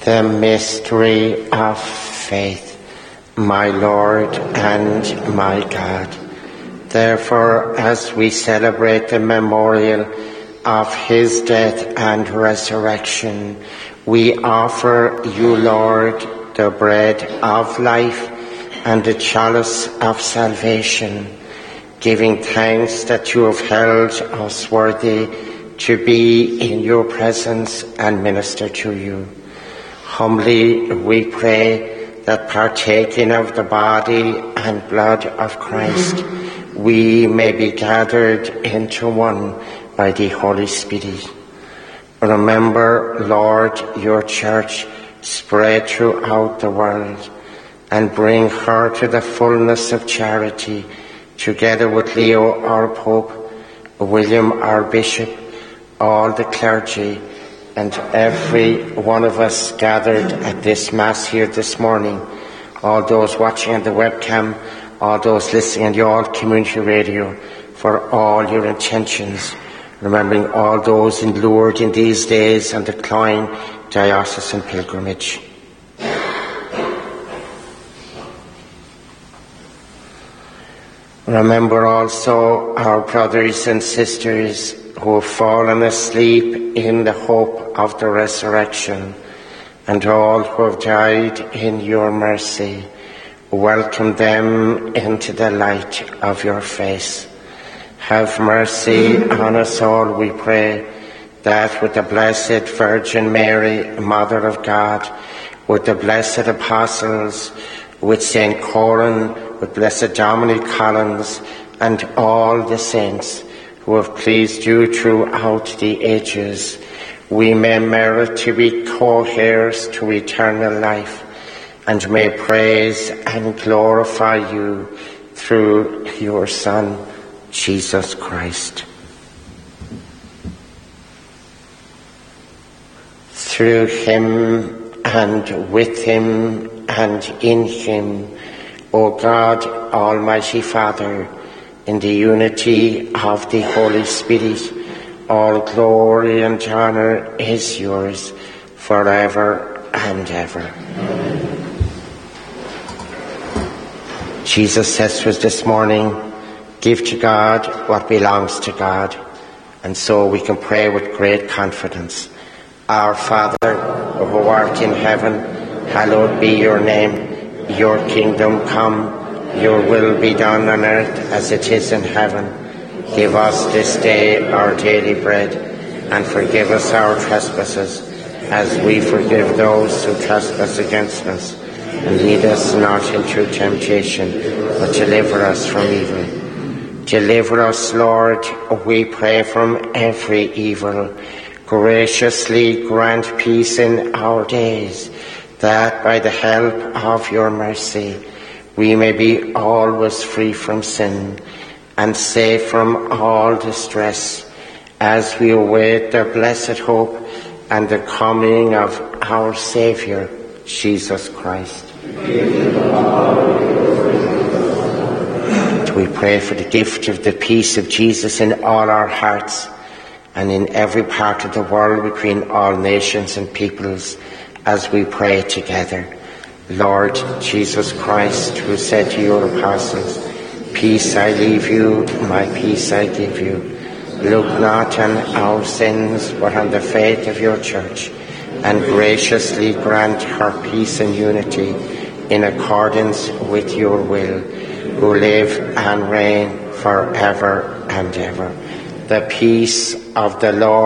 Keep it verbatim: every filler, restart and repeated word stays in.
The mystery of faith, my Lord and my God. Therefore, as we celebrate the memorial of his death and resurrection, we offer you, Lord, the bread of life and the chalice of salvation, giving thanks that you have held us worthy to be in your presence and minister to you. Humbly we pray that, partaking of the body and blood of Christ, we may be gathered into one by the Holy Spirit. Remember, Lord, your church spread throughout the world, and bring her to the fullness of charity, together with Leo our Pope, William our Bishop, all the clergy, and every one of us gathered at this Mass here this morning, all those watching on the webcam, all those listening on the All Community Radio, for all your intentions, remembering all those in Lourdes in these days and the Cloyne Diocesan Pilgrimage. Remember also our brothers and sisters who have fallen asleep in the hope of the resurrection, and all who have died in your mercy. Welcome them into the light of your face. Have mercy on us all, we pray, that with the Blessed Virgin Mary, Mother of God, with the blessed apostles, with Saint Coran, with Blessed Dominic Collins, and all the saints who have pleased you throughout the ages, we may merit to be co-heirs to eternal life, and may praise and glorify you through your Son, Jesus Christ. Through him and with him and in him, O God, Almighty Father, in the unity of the Holy Spirit, all glory and honor is yours forever and ever. Amen. Jesus says to us this morning, give to God what belongs to God, and so we can pray with great confidence. Our Father, who art in heaven, hallowed be your name. Your kingdom come, your will be done on earth as it is in heaven. Give us this day our daily bread, and forgive us our trespasses, as we forgive those who trespass against us. And lead us not into temptation, but deliver us from evil. Deliver us, Lord, we pray, from every evil. Graciously grant peace in our days, that by the help of your mercy we may be always free from sin and safe from all distress, as we await the blessed hope and the coming of our Saviour, Jesus Christ. And we pray for the gift of the peace of Jesus in all our hearts and in every part of the world, between all nations and peoples, as we pray together. Lord Jesus Christ, who said to your apostles, peace I leave you, my peace I give you. Look not on our sins, but on the faith of your church, and graciously grant her peace and unity in accordance with your will, who live and reign forever and ever. The peace of the Lord